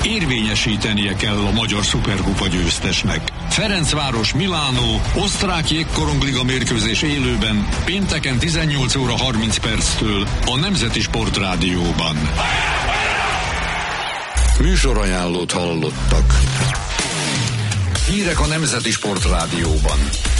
Érvényesítenie kell a magyar szuperkupa győztesnek. Ferencváros Milánó, osztrák jégkorongliga mérkőzés élőben pénteken 18 óra 30 perctől a Nemzeti Sportrádióban. Műsorajánlót hallottak. Hírek a Nemzeti Sportrádióban.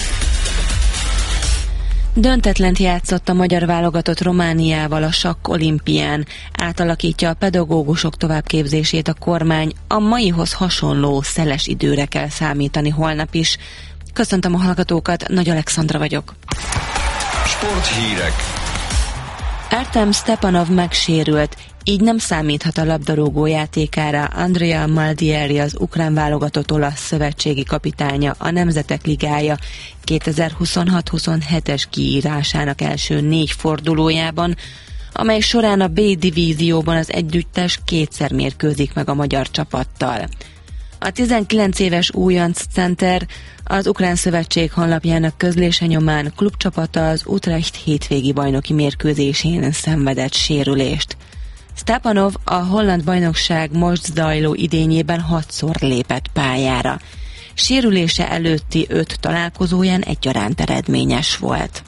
Döntetlent játszott a magyar válogatott Romániával a sakk olimpián. Átalakítja a pedagógusok továbbképzését a kormány. A maihoz hasonló szeles időre kell számítani holnap is. Köszöntöm a hallgatókat, Nagy Alexandra vagyok. Sporthírek. Artem Stepanov megsérült, így nem számíthat a labdarúgó játékára. Andrea Maldieri, az ukrán válogatott olasz szövetségi kapitánya, a Nemzetek Ligája 2026-27-es kiírásának első 4 fordulójában, amely során a B divízióban az együttes kétszer mérkőzik meg a magyar csapattal. A 19 éves újonc center az Ukrán Szövetség honlapjának közlése nyomán klubcsapata az Utrecht hétvégi bajnoki mérkőzésén szenvedett sérülést. Stepanov a holland bajnokság most zajló idényében 6-szor lépett pályára. Sérülése előtti 5 találkozóján egyaránt eredményes volt.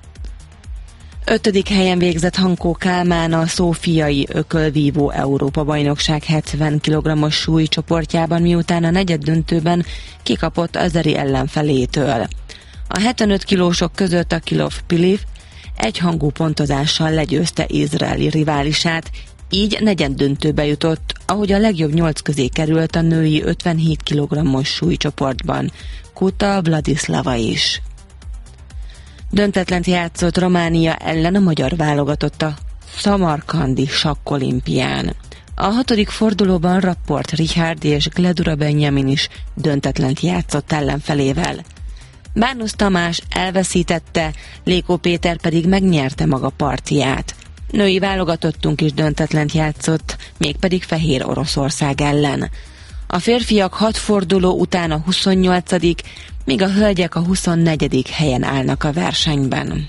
5. helyen végzett Hankó Kálmán a szófiai ökölvívó Európa-bajnokság 70 kg-os súlycsoportjában, miután a negyeddöntőben kikapott azeri ellenfelétől. A 75 kilósok között a Kilov Piliv egyhangú pontozással legyőzte izraeli riválisát, így negyeddöntőbe jutott, ahogy a legjobb 8 közé került a női 57 kg-os súlycsoportban. Kuta Vladislava is. Döntetlent játszott Románia ellen a magyar válogatott a szamarkandi sakkolimpián. A 6. fordulóban Rapport Richard és Gledura Benjamin is döntetlent játszott ellenfelével. Bárnusz Tamás elveszítette, Lékó Péter pedig megnyerte maga partiját. Női válogatottunk is döntetlent játszott, mégpedig Fehér Oroszország ellen. A férfiak 6 forduló után a 28., míg a hölgyek a 24. helyen állnak a versenyben.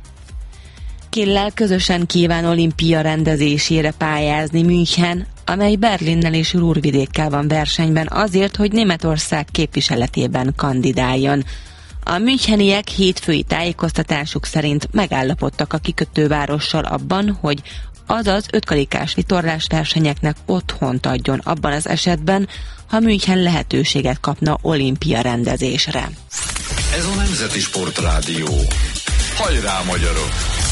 Kill-lel közösen kíván olimpia rendezésére pályázni München, amely Berlinnel és Ruhrvidékkel van versenyben azért, hogy Németország képviseletében kandidáljon. A müncheniek hétfői tájékoztatásuk szerint megállapodtak a kikötővárossal abban, hogy azaz 5 karikás vitorlás versenyeknek otthont adjon abban az esetben, ha München lehetőséget kapna olimpia rendezésre. Ez a Nemzeti Sportrádió. Hajrá, magyarok!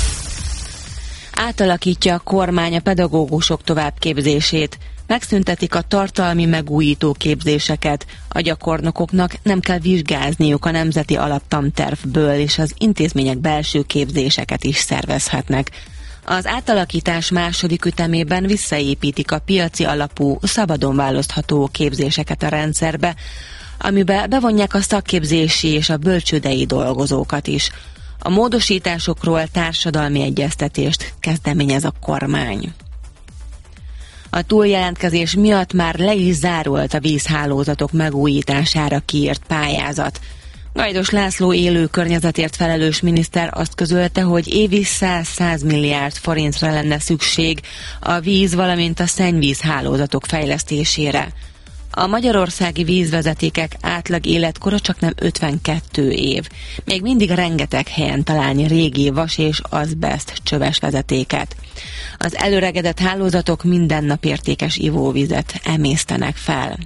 Átalakítja a kormány a pedagógusok továbbképzését. Megszüntetik a tartalmi megújító képzéseket. A gyakornokoknak nem kell vizsgázniuk a nemzeti alaptantervből, és az intézmények belső képzéseket is szervezhetnek. Az átalakítás második ütemében visszaépítik a piaci alapú, szabadon választható képzéseket a rendszerbe, amiben bevonják a szakképzési és a bölcsődei dolgozókat is. A módosításokról társadalmi egyeztetést kezdeményez a kormány. A túljelentkezés miatt már le is zárult a vízhálózatok megújítására kiírt pályázat. Gajdos László élő környezetért felelős miniszter azt közölte, hogy évi 100 milliárd forintra lenne szükség a víz, valamint a szennyvízhálózatok fejlesztésére. A magyarországi vízvezetékek átlag életkora csaknem 52 év. Még mindig rengeteg helyen találni régi vas és azbest csöves vezetéket. Az előregedett hálózatok minden nap értékes ivóvizet emésztenek fel.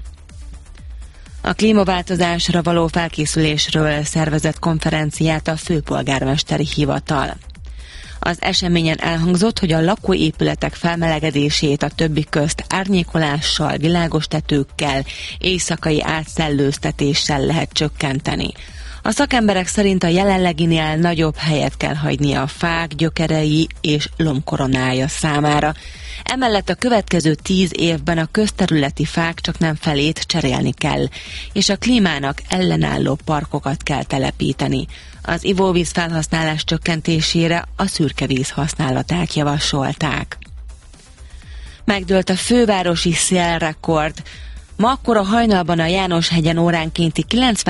A klímaváltozásra való felkészülésről szervezett konferenciát a főpolgármesteri hivatal. Az eseményen elhangzott, hogy a lakóépületek felmelegedését a többi közt árnyékolással, világos tetőkkel, éjszakai átszellőztetéssel lehet csökkenteni. A szakemberek szerint a jelenleginél nagyobb helyet kell hagyni a fák, gyökerei és lombkoronája számára. Emellett a következő 10 évben a közterületi fák csaknem felét cserélni kell, és a klímának ellenálló parkokat kell telepíteni. Az ivóvíz felhasználás csökkentésére a szürkevíz használatát javasolták. Megdőlt a fővárosi szélrekord. Ma akkor a hajnalban a János-hegyen óránkénti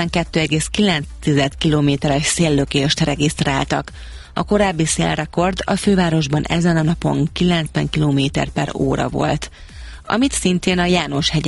92,9 km-es széllökést regisztráltak. A korábbi szélrekord a fővárosban ezen a napon 90 km/h volt, amit szintén a János-hegyen